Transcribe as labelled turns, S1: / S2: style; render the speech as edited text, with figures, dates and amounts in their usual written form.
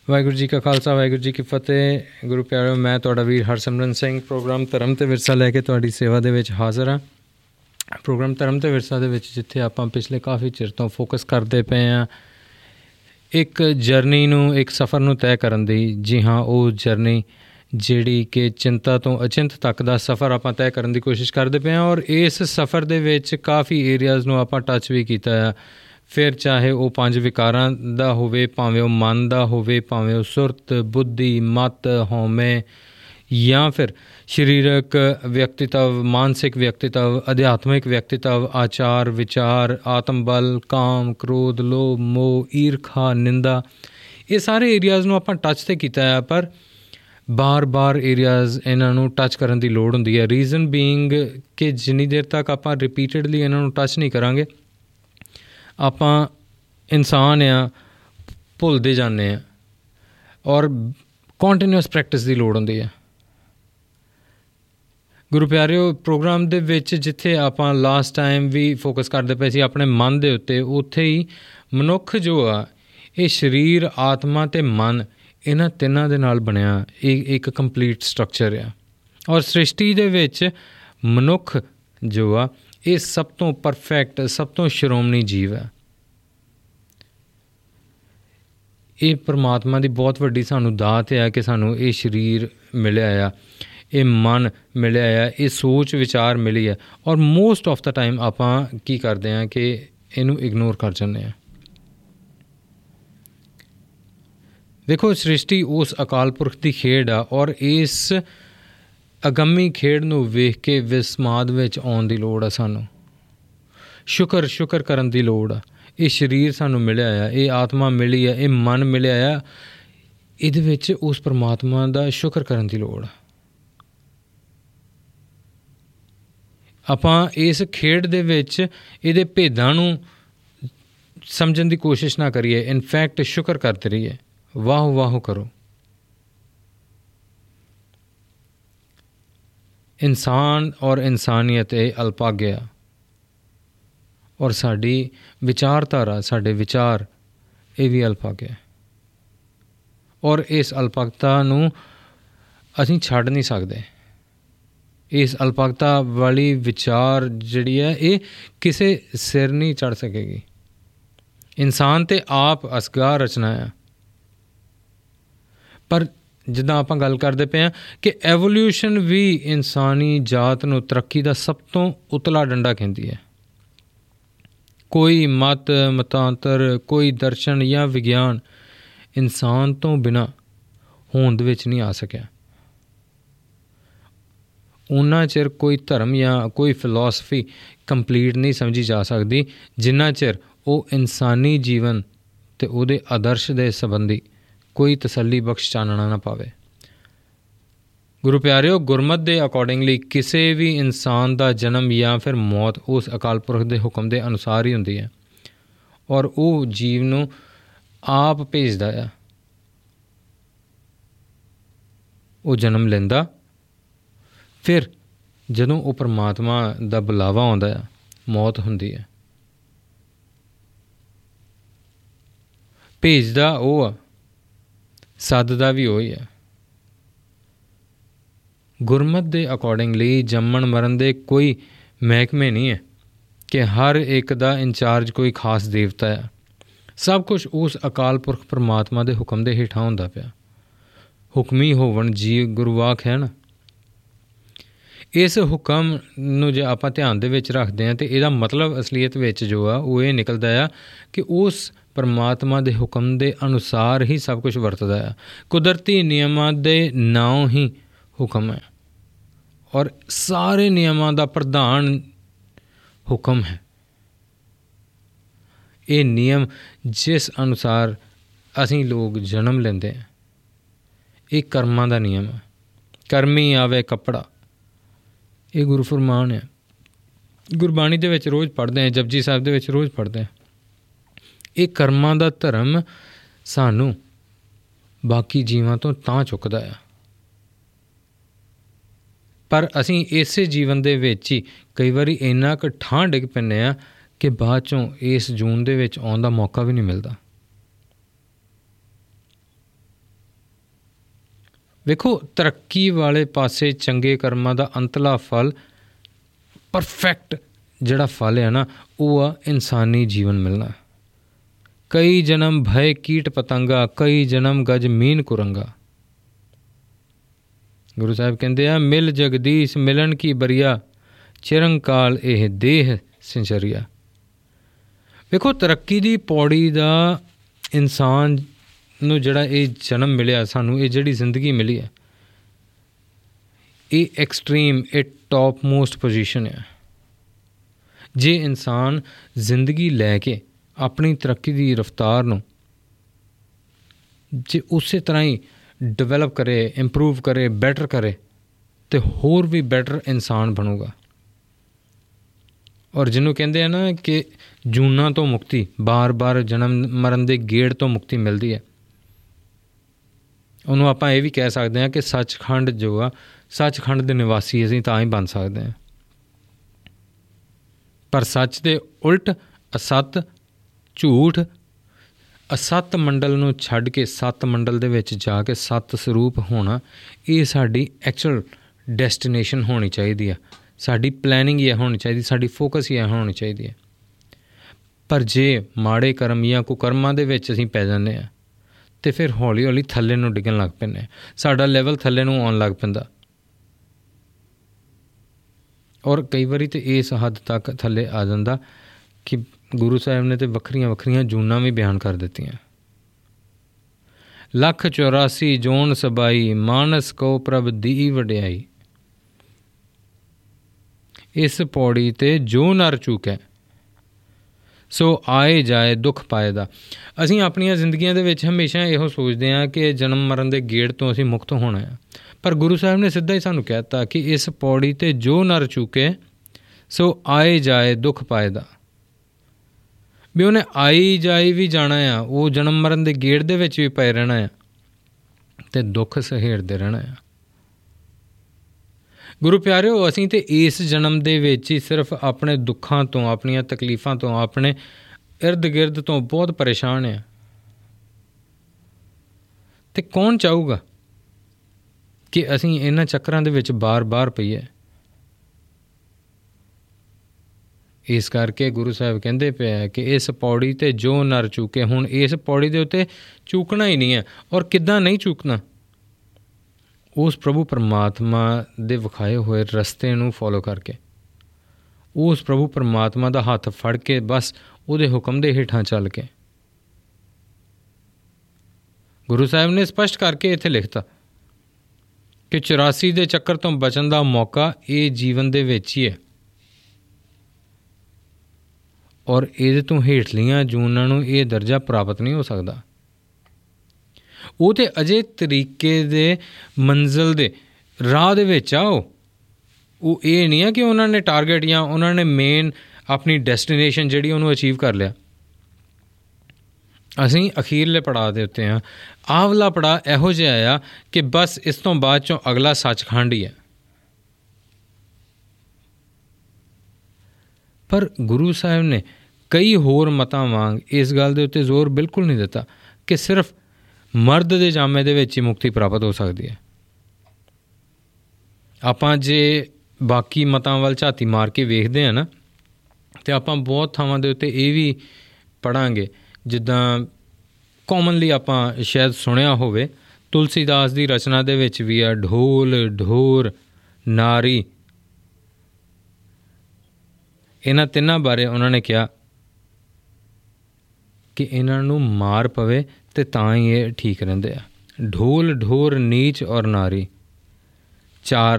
S1: ਵਾਹਿਗੁਰੂ ਜੀ ਕਾ ਖਾਲਸਾ, ਵਾਹਿਗੁਰੂ ਜੀ ਕੀ ਫਤਿਹ। ਗੁਰੂ ਪਿਆਰਿਓ, ਮੈਂ ਤੁਹਾਡਾ ਵੀਰ ਹਰਸਿਮਰਨ ਸਿੰਘ ਪ੍ਰੋਗਰਾਮ ਧਰਮ ਅਤੇ ਵਿਰਸਾ ਲੈ ਕੇ ਤੁਹਾਡੀ ਸੇਵਾ ਦੇ ਵਿੱਚ ਹਾਜ਼ਰ ਹਾਂ। ਪ੍ਰੋਗਰਾਮ ਧਰਮ ਅਤੇ ਵਿਰਸਾ ਦੇ ਵਿੱਚ ਜਿੱਥੇ ਆਪਾਂ ਪਿਛਲੇ ਕਾਫੀ ਚਿਰ ਤੋਂ ਫੋਕਸ ਕਰਦੇ ਪਏ ਹਾਂ ਇੱਕ ਜਰਨੀ ਨੂੰ, ਇੱਕ ਸਫ਼ਰ ਨੂੰ ਤੈਅ ਕਰਨ ਦੀ। ਜੀ ਹਾਂ, ਉਹ ਜਰਨੀ ਜਿਹੜੀ ਕਿ ਚਿੰਤਾ ਤੋਂ ਅਚਿੰਤ ਤੱਕ ਦਾ ਸਫ਼ਰ ਆਪਾਂ ਤੈਅ ਕਰਨ ਦੀ ਕੋਸ਼ਿਸ਼ ਕਰਦੇ ਪਏ ਹਾਂ। ਔਰ ਇਸ ਸਫ਼ਰ ਦੇ ਵਿੱਚ ਕਾਫੀ ਏਰੀਆਜ਼ ਨੂੰ ਆਪਾਂ ਟੱਚ ਵੀ ਕੀਤਾ ਆ। ਫਿਰ ਚਾਹੇ ਉਹ 5 ਵਿਕਾਰਾਂ ਦਾ ਹੋਵੇ, ਭਾਵੇਂ ਉਹ ਮਨ ਦਾ ਹੋਵੇ, ਭਾਵੇਂ ਉਹ ਸੁਰਤ, ਬੁੱਧੀ, ਮਤ, ਹਉਮੈ, ਜਾਂ ਫਿਰ ਸਰੀਰਕ ਵਿਅਕਤੀਤਵ, ਮਾਨਸਿਕ ਵਿਅਕਤੀਤਵ, ਅਧਿਆਤਮਿਕ ਵਿਅਕਤੀਤਵ, ਆਚਾਰ ਵਿਚਾਰ, ਆਤਮ ਬਲ, ਕਾਮ, ਕ੍ਰੋਧ, ਲੋਭ, ਮੋਹ, ਈਰਖਾ, ਨਿੰਦਾ, ਇਹ ਸਾਰੇ ਏਰੀਆਜ਼ ਨੂੰ ਆਪਾਂ ਟੱਚ ਤਾਂ ਕੀਤਾ ਆ। ਪਰ ਬਾਰ-ਬਾਰ ਏਰੀਆਜ਼ ਇਹਨਾਂ ਨੂੰ ਟੱਚ ਕਰਨ ਦੀ ਲੋੜ ਹੁੰਦੀ ਹੈ। ਰੀਜ਼ਨ ਬੀਇੰਗ ਕਿ ਜਿੰਨੀ ਦੇਰ ਤੱਕ ਆਪਾਂ ਰਿਪੀਟਡਲੀ ਇਹਨਾਂ ਨੂੰ ਟੱਚ ਨਹੀਂ ਕਰਾਂਗੇ, ਆਪਾਂ ਇਨਸਾਨ ਆ, ਭੁੱਲਦੇ ਜਾਂਦੇ ਹਾਂ। ਔਰ ਕੰਟੀਨਿਊਸ ਪ੍ਰੈਕਟਿਸ ਦੀ ਲੋੜ ਹੁੰਦੀ ਹੈ। ਗੁਰੂ ਪਿਆਰਿਓ, ਪ੍ਰੋਗਰਾਮ ਦੇ ਵਿੱਚ ਜਿੱਥੇ ਆਪਾਂ ਲਾਸਟ ਟਾਈਮ ਵੀ ਫੋਕਸ ਕਰਦੇ ਪਏ ਸੀ ਆਪਣੇ ਮਨ ਦੇ ਉੱਤੇ, ਉੱਥੇ ਹੀ ਮਨੁੱਖ ਜੋ ਆ, ਇਹ ਸਰੀਰ, ਆਤਮਾ ਅਤੇ ਮਨ, ਇਹਨਾਂ ਤਿੰਨਾਂ ਦੇ ਨਾਲ ਬਣਿਆ ਇੱਕ ਕੰਪਲੀਟ ਸਟਰਕਚਰ ਆ। ਔਰ ਸ੍ਰਿਸ਼ਟੀ ਦੇ ਵਿੱਚ ਮਨੁੱਖ ਜੋ ਆ, ਇਹ ਸਭ ਤੋਂ ਪਰਫੈਕਟ, ਸਭ ਤੋਂ ਸ਼੍ਰੋਮਣੀ ਜੀਵ ਹੈ। ਇਹ ਪਰਮਾਤਮਾ ਦੀ ਬਹੁਤ ਵੱਡੀ ਸਾਨੂੰ ਦਾਤ ਹੈ ਕਿ ਸਾਨੂੰ ਇਹ ਸਰੀਰ ਮਿਲਿਆ ਆ, ਇਹ ਮਨ ਮਿਲਿਆ ਆ, ਇਹ ਸੋਚ ਵਿਚਾਰ ਮਿਲੀ ਹੈ। ਔਰ ਮੋਸਟ ਆਫ ਦਾ ਟਾਈਮ ਆਪਾਂ ਕੀ ਕਰਦੇ ਹਾਂ ਕਿ ਇਹਨੂੰ ਇਗਨੋਰ ਕਰ ਜਾਂਦੇ ਹਾਂ। ਦੇਖੋ, ਸ੍ਰਿਸ਼ਟੀ ਉਸ ਅਕਾਲ ਪੁਰਖ ਦੀ ਖੇਡ ਆ। ਔਰ ਇਸ ਅਗੰਮੀ ਖੇਡ ਨੂੰ ਵੇਖ ਕੇ ਵਿਸਮਾਦ ਵਿੱਚ ਆਉਣ ਦੀ ਲੋੜ ਆ। ਸਾਨੂੰ ਸ਼ੁਕਰ ਕਰਨ ਦੀ ਲੋੜ ਆ। ਇਹ ਸਰੀਰ ਸਾਨੂੰ ਮਿਲਿਆ ਆ, ਇਹ ਆਤਮਾ ਮਿਲੀ ਆ, ਇਹ ਮਨ ਮਿਲਿਆ ਆ, ਇਹਦੇ ਵਿੱਚ ਉਸ ਪਰਮਾਤਮਾ ਦਾ ਸ਼ੁਕਰ ਕਰਨ ਦੀ ਲੋੜ ਆ। ਆਪਾਂ ਇਸ ਖੇਡ ਦੇ ਵਿੱਚ ਇਹਦੇ ਭੇਦਾਂ ਨੂੰ ਸਮਝਣ ਦੀ ਕੋਸ਼ਿਸ਼ ਨਾ ਕਰੀਏ, ਇਨਫੈਕਟ ਸ਼ੁਕਰ ਕਰਦੇ ਰਹੀਏ, ਵਾਹੋ ਵਾਹੋ ਕਰੋ। ਇਨਸਾਨ ਔਰ ਇਨਸਾਨੀਅਤ ਇਹ ਅਲਪਾਗਿਆ, ਔਰ ਸਾਡੀ ਵਿਚਾਰਧਾਰਾ, ਸਾਡੇ ਵਿਚਾਰ, ਇਹ ਵੀ ਅਲਪਾਗਿਆ। ਔਰ ਇਸ ਅਲਪਗਤਾ ਨੂੰ ਅਸੀਂ ਛੱਡ ਨਹੀਂ ਸਕਦੇ। ਇਸ ਅਲਪਗਤਾ ਵਾਲੀ ਵਿਚਾਰ ਜਿਹੜੀ ਹੈ, ਇਹ ਕਿਸੇ ਸਿਰ ਨਹੀਂ ਚੜ੍ਹ ਸਕੇਗੀ। ਇਨਸਾਨ ਤਾਂ ਆਪ ਅਸਗਾਹ ਰਚਨਾ ਆ। ਪਰ ਜਿੱਦਾਂ ਆਪਾਂ ਗੱਲ ਕਰਦੇ ਪਏ ਹਾਂ ਕਿ ਐਵੋਲਿਊਸ਼ਨ ਵੀ ਇਨਸਾਨੀ ਜਾਤ ਨੂੰ ਤਰੱਕੀ ਦਾ ਸਭ ਤੋਂ ਉਤਲਾ ਡੰਡਾ ਕਹਿੰਦੀ ਹੈ। ਕੋਈ ਮਤ, ਮਤਾਂਤਰ, ਕੋਈ ਦਰਸ਼ਨ ਜਾਂ ਵਿਗਿਆਨ ਇਨਸਾਨ ਤੋਂ ਬਿਨਾਂ ਹੋਂਦ ਵਿੱਚ ਨਹੀਂ ਆ ਸਕਿਆ। ਉਨਾ ਚਿਰ ਕੋਈ ਧਰਮ ਜਾਂ ਕੋਈ ਫਿਲਾਸਫੀ ਕੰਪਲੀਟ ਨਹੀਂ ਸਮਝੀ ਜਾ ਸਕਦੀ, ਜਿੰਨਾ ਚਿਰ ਉਹ ਇਨਸਾਨੀ ਜੀਵਨ ਅਤੇ ਉਹਦੇ ਆਦਰਸ਼ ਦੇ ਸੰਬੰਧੀ ਕੋਈ ਤਸੱਲੀ ਬਖਸ਼ ਚਾਨਣਾ ਨਾ ਪਾਵੇ। ਗੁਰੂ ਪਿਆਰਿਓ, ਗੁਰਮਤਿ ਦੇ ਅਕੋਰਡਿੰਗਲੀ ਕਿਸੇ ਵੀ ਇਨਸਾਨ ਦਾ ਜਨਮ ਜਾਂ ਫਿਰ ਮੌਤ ਉਸ ਅਕਾਲ ਪੁਰਖ ਦੇ ਹੁਕਮ ਦੇ ਅਨੁਸਾਰ ਹੀ ਹੁੰਦੀ ਹੈ। ਔਰ ਉਹ ਜੀਵ ਨੂੰ ਆਪ ਭੇਜਦਾ ਆ। ਉਹ ਜਨਮ ਲੈਂਦਾ, ਫਿਰ ਜਦੋਂ ਉਹ ਪਰਮਾਤਮਾ ਦਾ ਬੁਲਾਵਾ ਆਉਂਦਾ ਆ, ਮੌਤ ਹੁੰਦੀ ਹੈ। ਭੇਜਦਾ ਉਹ ਆ, ਸੱਦਦਾ ਵੀ ਉਹੀ ਹੈ। ਗੁਰਮਤਿ ਦੇ ਅਕੋਰਡਿੰਗਲੀ ਜੰਮਣ ਮਰਨ ਦੇ ਕੋਈ ਮਹਿਕਮੇ ਨਹੀਂ ਹੈ ਕਿ ਹਰ ਇੱਕ ਦਾ ਇੰਚਾਰਜ ਕੋਈ ਖਾਸ ਦੇਵਤਾ ਆ। ਸਭ ਕੁਛ ਉਸ ਅਕਾਲ ਪੁਰਖ ਪਰਮਾਤਮਾ ਦੇ ਹੁਕਮ ਦੇ ਹੇਠਾਂ ਹੁੰਦਾ ਪਿਆ। ਹੁਕਮੀ ਹੋਵਣ ਜੀ ਗੁਰਵਾਕ ਹੈ ਨਾ। ਇਸ ਹੁਕਮ ਨੂੰ ਜੇ ਆਪਾਂ ਧਿਆਨ ਦੇ ਵਿੱਚ ਰੱਖਦੇ ਹਾਂ ਤਾਂ ਇਹਦਾ ਮਤਲਬ ਅਸਲੀਅਤ ਵਿੱਚ ਜੋ ਆ ਉਹ ਇਹ ਨਿਕਲਦਾ ਆ ਕਿ ਉਸ ਪਰਮਾਤਮਾ ਦੇ ਹੁਕਮ ਦੇ ਅਨੁਸਾਰ ਹੀ ਸਭ ਕੁਝ ਵਰਤਦਾ ਆ। ਕੁਦਰਤੀ ਨਿਯਮਾਂ ਦੇ ਨਾਂ ਹੀ ਹੁਕਮ ਹੈ। ਔਰ ਸਾਰੇ ਨਿਯਮਾਂ ਦਾ ਪ੍ਰਧਾਨ ਹੁਕਮ ਹੈ। ਇਹ ਨਿਯਮ ਜਿਸ ਅਨੁਸਾਰ ਅਸੀਂ ਲੋਕ ਜਨਮ ਲੈਂਦੇ ਹਾਂ, ਇਹ ਕਰਮਾਂ ਦਾ ਨਿਯਮ ਹੈ। ਕਰਮੀ ਆਵੇ ਕੱਪੜਾ, ਇਹ ਗੁਰੂ ਫਰਮਾਨ ਹੈ। ਗੁਰਬਾਣੀ ਦੇ ਵਿੱਚ ਰੋਜ਼ ਪੜ੍ਹਦੇ ਹਾਂ, ਜਪਜੀ ਸਾਹਿਬ ਦੇ ਵਿੱਚ ਰੋਜ਼ ਪੜ੍ਹਦੇ ਹਾਂ। ਇਹ ਕਰਮਾਂ ਦਾ ਧਰਮ ਸਾਨੂੰ ਬਾਕੀ ਜੀਵਾਂ ਤੋਂ ਤਾਂ ਚੁੱਕਦਾ ਆ। ਪਰ ਅਸੀਂ ਇਸੇ ਜੀਵਨ ਦੇ ਵਿੱਚ ਹੀ ਕਈ ਵਾਰੀ ਇੰਨਾ ਕੁ ਠਾਹ ਡਿੱਗ ਪੈਂਦੇ ਹਾਂ ਕਿ ਬਾਅਦ 'ਚੋਂ ਇਸ ਜੂਨ ਦੇ ਵਿੱਚ ਆਉਣ ਦਾ ਮੌਕਾ ਵੀ ਨਹੀਂ ਮਿਲਦਾ। ਵੇਖੋ, ਤਰੱਕੀ ਵਾਲੇ ਪਾਸੇ ਚੰਗੇ ਕਰਮਾਂ ਦਾ ਅੰਤਲਾ ਫਲ, ਪਰਫੈਕਟ ਜਿਹੜਾ ਫਲ ਹੈ ਨਾ, ਉਹ ਆ ਇਨਸਾਨੀ ਜੀਵਨ ਮਿਲਣਾ। ਕਈ ਜਨਮ ਭਏ ਕੀਟ ਪਤੰਗਾ, ਕਈ ਜਨਮ ਗਜ ਮੀਨ ਕੁਰੰਗਾ। ਗੁਰੂ ਸਾਹਿਬ ਕਹਿੰਦੇ ਆ, ਮਿਲ ਜਗਦੀਸ਼ ਮਿਲਣ ਕੀ ਬਰੀਆ, ਚਿਰੰਕਾਲ ਇਹ ਦੇਹ ਸਿੰਚਰੀਆ। ਵੇਖੋ, ਤਰੱਕੀ ਦੀ ਪੌੜੀ ਦਾ ਇਨਸਾਨ ਨੂੰ ਜਿਹੜਾ ਇਹ ਜਨਮ ਮਿਲਿਆ, ਸਾਨੂੰ ਇਹ ਜਿਹੜੀ ਜ਼ਿੰਦਗੀ ਮਿਲੀ ਹੈ, ਇਹ ਐਕਸਟ੍ਰੀਮ, ਇਹ ਟੌਪ ਮੋਸਟ ਪੋਜੀਸ਼ਨ ਹੈ। ਜੇ ਇਨਸਾਨ ਜ਼ਿੰਦਗੀ ਲੈ ਕੇ ਆਪਣੀ ਤਰੱਕੀ ਦੀ ਰਫਤਾਰ ਨੂੰ ਜੇ ਉਸੇ ਤਰ੍ਹਾਂ ਹੀ ਡਿਵੈਲਪ ਕਰੇ, ਇੰਪਰੂਵ ਕਰੇ, ਬੈਟਰ ਕਰੇ, ਤਾਂ ਹੋਰ ਵੀ ਬੈਟਰ ਇਨਸਾਨ ਬਣੂਗਾ। ਔਰ ਜਿਹਨੂੰ ਕਹਿੰਦੇ ਆ ਨਾ ਕਿ ਜੂਨਾਂ ਤੋਂ ਮੁਕਤੀ, ਬਾਰ-ਬਾਰ ਜਨਮ ਮਰਨ ਦੇ ਗੇੜ ਤੋਂ ਮੁਕਤੀ ਮਿਲਦੀ ਹੈ, ਉਹਨੂੰ ਆਪਾਂ ਇਹ ਵੀ ਕਹਿ ਸਕਦੇ ਹਾਂ ਕਿ ਸੱਚਖੰਡ ਜੋ ਆ, ਸੱਚਖੰਡ ਦੇ ਨਿਵਾਸੀ ਅਸੀਂ ਤਾਂ ਹੀ ਬਣ ਸਕਦੇ ਹਾਂ। ਪਰ ਸੱਚ ਦੇ ਉਲਟ ਅਸੱਤ, ਝੂਠ, ਅਸੱਤ ਮੰਡਲ ਨੂੰ ਛੱਡ ਕੇ ਸੱਤ ਮੰਡਲ ਦੇ ਵਿੱਚ ਜਾ ਕੇ ਸੱਤ ਸਰੂਪ ਹੋਣਾ, ਇਹ ਸਾਡੀ ਐਕਚੁਅਲ ਡੈਸਟੀਨੇਸ਼ਨ ਹੋਣੀ ਚਾਹੀਦੀ ਆ। ਸਾਡੀ ਪਲੈਨਿੰਗ ਇਹ ਹੋਣੀ ਚਾਹੀਦੀ, ਸਾਡੀ ਫੋਕਸ ਇਹ ਹੋਣੀ ਚਾਹੀਦੀ ਹੈ। ਪਰ ਜੇ ਮਾੜੇ ਕਰਮ ਜਾਂ ਕੁਕਰਮਾਂ ਦੇ ਵਿੱਚ ਅਸੀਂ ਪੈ ਜਾਂਦੇ ਹਾਂ, ਅਤੇ ਫਿਰ ਹੌਲੀ ਹੌਲੀ ਥੱਲੇ ਨੂੰ ਡਿੱਗਣ ਲੱਗ ਪੈਂਦੇ, ਸਾਡਾ ਲੈਵਲ ਥੱਲੇ ਨੂੰ ਆਉਣ ਲੱਗ ਪੈਂਦਾ। ਔਰ ਕਈ ਵਾਰੀ ਤਾਂ ਇਸ ਹੱਦ ਤੱਕ ਥੱਲੇ ਆ ਜਾਂਦਾ ਕਿ ਗੁਰੂ ਸਾਹਿਬ ਨੇ ਤਾਂ ਵੱਖਰੀਆਂ ਵੱਖਰੀਆਂ ਜੂਨਾਂ ਵੀ ਬਿਆਨ ਕਰ ਦਿੱਤੀਆਂ। 184 ਜੋਨ ਸਬਾਈ, ਮਾਨਸ ਕੋ ਪ੍ਰਭ ਦੀ ਵਡਿਆਈ। ਇਸ ਪੌੜੀ 'ਤੇ ਜੋ ਨਰ ਚੁੱਕੈ, ਸੋ ਆਏ ਜਾਏ ਦੁੱਖ ਪਾਏਦਾ। ਅਸੀਂ ਆਪਣੀਆਂ ਜ਼ਿੰਦਗੀਆਂ ਦੇ ਵਿੱਚ ਹਮੇਸ਼ਾ ਇਹੋ ਸੋਚਦੇ ਹਾਂ ਕਿ ਜਨਮ ਮਰਨ ਦੇ ਗੇੜ ਤੋਂ ਅਸੀਂ ਮੁਕਤ ਹੋਣਾ ਹੈ, ਪਰ ਗੁਰੂ ਸਾਹਿਬ ਨੇ ਸਿੱਧਾ ਹੀ ਸਾਨੂੰ ਕਹਿ ਦਿੱਤਾ ਕਿ ਇਸ ਪੌੜੀ 'ਤੇ ਜੋ ਨਰ ਚੁੱਕੇ, ਸੋ ਆਏ ਜਾਏ ਦੁੱਖ ਪਾਏਦਾ। ਵੀ ਉਹਨੇ ਆਈ ਜਾਈ ਵੀ ਜਾਣਾ ਆ, ਉਹ ਜਨਮ ਮਰਨ ਦੇ ਗੇੜ ਦੇ ਵਿੱਚ ਵੀ ਪਏ ਰਹਿਣਾ ਆ, ਅਤੇ ਦੁੱਖ ਸਹੇੜਦੇ ਰਹਿਣਾ ਆ। ਗੁਰੂ ਪਿਆਰਿਓ, ਅਸੀਂ ਤਾਂ ਇਸ ਜਨਮ ਦੇ ਵਿੱਚ ਹੀ ਸਿਰਫ ਆਪਣੇ ਦੁੱਖਾਂ ਤੋਂ, ਆਪਣੀਆਂ ਤਕਲੀਫਾਂ ਤੋਂ, ਆਪਣੇ ਇਰਦ ਗਿਰਦ ਤੋਂ ਬਹੁਤ ਪਰੇਸ਼ਾਨ ਹਾਂ। ਅਤੇ ਕੌਣ ਚਾਹੂਗਾ ਕਿ ਅਸੀਂ ਇਹਨਾਂ ਚੱਕਰਾਂ ਦੇ ਵਿੱਚ ਬਾਰ-ਬਾਰ ਪਈਏ। ਇਸ ਕਰਕੇ ਗੁਰੂ ਸਾਹਿਬ ਕਹਿੰਦੇ ਪਏ ਕਿ ਇਸ ਪੌੜੀ 'ਤੇ ਜੋ ਨਰ ਚੁੱਕੇ, ਹੁਣ ਇਸ ਪੌੜੀ ਦੇ ਉੱਤੇ ਚੁੱਕਣਾ ਹੀ ਨਹੀਂ ਹੈ। ਔਰ ਕਿੱਦਾਂ ਨਹੀਂ ਚੁੱਕਣਾ? ਉਸ ਪ੍ਰਭੂ ਪਰਮਾਤਮਾ ਦੇ ਵਿਖਾਏ ਹੋਏ ਰਸਤੇ ਨੂੰ ਫੋਲੋ ਕਰਕੇ, ਉਸ ਪ੍ਰਭੂ ਪਰਮਾਤਮਾ ਦਾ ਹੱਥ ਫੜ ਕੇ, ਬਸ ਉਹਦੇ ਹੁਕਮ ਦੇ ਹੇਠਾਂ ਚੱਲ ਕੇ। ਗੁਰੂ ਸਾਹਿਬ ਨੇ ਸਪਸ਼ਟ ਕਰਕੇ ਇੱਥੇ ਲਿਖਤਾ ਕਿ 84 ਦੇ ਚੱਕਰ ਤੋਂ ਬਚਣ ਦਾ ਮੌਕਾ ਇਹ ਜੀਵਨ ਦੇ ਵਿੱਚ ਹੀ ਹੈ, ਔਰ ਇਹਦੇ ਤੋਂ ਹੇਠਲੀਆਂ ਜੂਨਾਂ ਨੂੰ ਇਹ ਦਰਜਾ ਪ੍ਰਾਪਤ ਨਹੀਂ ਹੋ ਸਕਦਾ। ਉਹ ਤਾਂ ਅਜੇ ਤਰੀਕੇ ਦੇ ਮੰਜ਼ਿਲ ਦੇ ਰਾਹ ਦੇ ਵਿੱਚ ਆ। ਉਹ ਇਹ ਨਹੀਂ ਆ ਕਿ ਉਹਨਾਂ ਨੇ ਟਾਰਗੇਟ ਜਾਂ ਉਹਨਾਂ ਨੇ ਮੇਨ ਆਪਣੀ ਡੈਸਟੀਨੇਸ਼ਨ ਜਿਹੜੀ ਉਹਨੂੰ ਅਚੀਵ ਕਰ ਲਿਆ। ਅਸੀਂ ਅਖੀਰਲੇ ਪੜਾਅ ਦੇ ਉੱਤੇ ਹਾਂ। ਆਹ ਵਾਲਾ ਪੜਾਅ ਇਹੋ ਜਿਹਾ ਆ ਕਿ ਬਸ ਇਸ ਤੋਂ ਬਾਅਦ 'ਚੋਂ ਅਗਲਾ ਸੱਚਖੰਡ ਹੀ ਹੈ। ਪਰ ਗੁਰੂ ਸਾਹਿਬ ਨੇ ਕਈ ਹੋਰ ਮਤਾਂ ਵਾਂਗ ਇਸ ਗੱਲ ਦੇ ਉੱਤੇ ਜ਼ੋਰ ਬਿਲਕੁਲ ਨਹੀਂ ਦਿੱਤਾ ਕਿ ਸਿਰਫ ਮਰਦ ਦੇ ਜਾਮੇ ਦੇ ਵਿੱਚ ਹੀ ਮੁਕਤੀ ਪ੍ਰਾਪਤ ਹੋ ਸਕਦੀ ਹੈ। ਆਪਾਂ ਜੇ ਬਾਕੀ ਮਤਾਂ ਵੱਲ ਝਾਤੀ ਮਾਰ ਕੇ ਵੇਖਦੇ ਹਾਂ ਨਾ, ਅਤੇ ਆਪਾਂ ਬਹੁਤ ਥਾਵਾਂ ਦੇ ਉੱਤੇ ਇਹ ਵੀ ਪੜ੍ਹਾਂਗੇ, ਜਿੱਦਾਂ ਕਾਮਨਲੀ ਆਪਾਂ ਸ਼ਾਇਦ ਸੁਣਿਆ ਹੋਵੇ, ਤੁਲਸੀਦਾਸ ਦੀ ਰਚਨਾ ਦੇ ਵਿੱਚ ਵੀ ਆ, ਢੋਲ ਢੋਰ ਨਾਰੀ। ਇਹਨਾਂ ਤਿੰਨਾਂ ਬਾਰੇ ਉਹਨਾਂ ਨੇ ਕਿਹਾ ਕਿ ਇਹਨਾਂ ਨੂੰ ਮਾਰ ਪਵੇ ਅਤੇ ਤਾਂ ਹੀ ਇਹ ਠੀਕ ਰਹਿੰਦੇ ਆ। ਢੋਲ ਢੋਰ ਨੀਚ ਔਰ ਨਾਰੀ, ਚਾਰ